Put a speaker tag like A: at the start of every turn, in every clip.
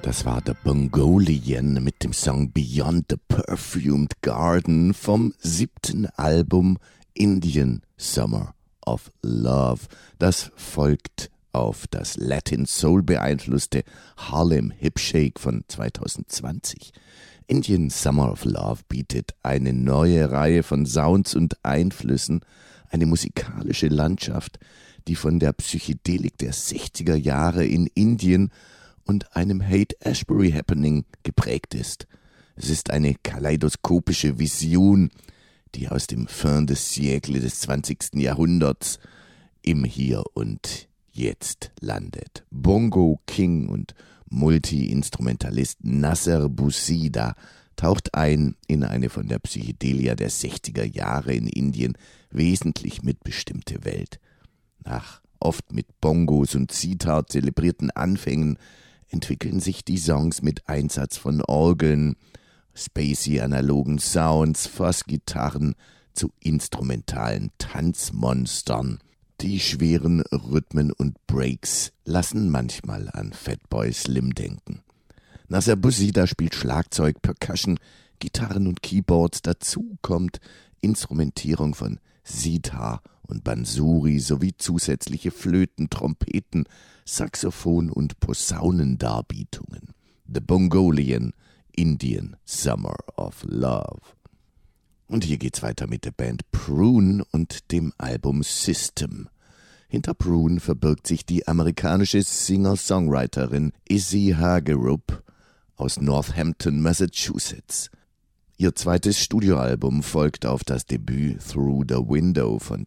A: Das war der Bongolian mit dem Song Beyond the Perfumed Garden vom 7. Album Indian Summer of Love. Das folgt auf das Latin Soul beeinflusste Harlem Hip Shake von 2020. Indian Summer of Love bietet eine neue Reihe von Sounds und Einflüssen, eine musikalische Landschaft, die von der Psychedelik der 60er Jahre in Indien und einem Haight-Ashbury Happening geprägt ist. Es ist eine kaleidoskopische Vision, die aus dem Fin de siècle des 20. Jahrhunderts im Hier und Jetzt landet. Bongo King und Multi-Instrumentalist Nasser Bousida taucht ein in eine von der Psychedelia der 60er Jahre in Indien wesentlich mitbestimmte Welt. Nach oft mit Bongos und Sitar zelebrierten Anfängen entwickeln sich die Songs mit Einsatz von Orgeln, spacey analogen Sounds, Fassgitarren zu instrumentalen Tanzmonstern. Die schweren Rhythmen und Breaks lassen manchmal an Fatboy Slim denken. Nasser Bousida spielt Schlagzeug, Percussion, Gitarren und Keyboards. Dazu kommt Instrumentierung von Sitar und Bansuri sowie zusätzliche Flöten, Trompeten, Saxophon und Posaunendarbietungen. The Bongolian Indian Summer of Love. Und hier geht's weiter mit der Band Prune und dem Album System. Hinter Prune verbirgt sich die amerikanische Singer-Songwriterin Izzy Hagerup aus Northampton, Massachusetts. Ihr zweites Studioalbum folgt auf das Debüt Through the Window von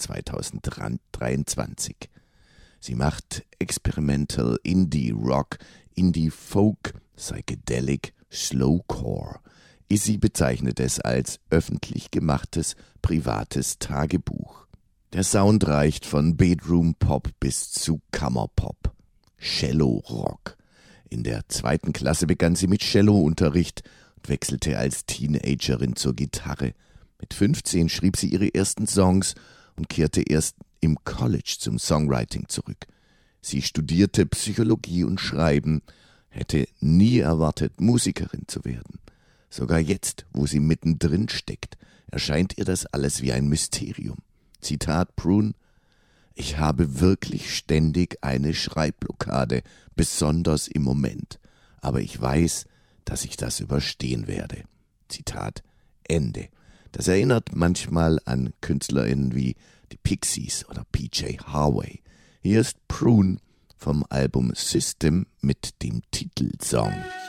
A: 2023. Sie macht Experimental Indie Rock, Indie Folk, Psychedelic, Slowcore. Izzy bezeichnet es als öffentlich gemachtes, privates Tagebuch. Der Sound reicht von Bedroom Pop bis zu Kammerpop. Cello Rock. In der 2. Klasse begann sie mit Cellounterricht und wechselte als Teenagerin zur Gitarre. Mit 15 schrieb sie ihre ersten Songs und kehrte erst im College zum Songwriting zurück. Sie studierte Psychologie und Schreiben, hätte nie erwartet, Musikerin zu werden. Sogar jetzt, wo sie mittendrin steckt, erscheint ihr das alles wie ein Mysterium. Zitat Prune: Ich habe wirklich ständig eine Schreibblockade, besonders im Moment. Aber ich weiß, dass ich das überstehen werde. Zitat Ende. Das erinnert manchmal an KünstlerInnen wie die Pixies oder PJ Harvey. Hier ist Prune vom Album System mit dem Titelsong.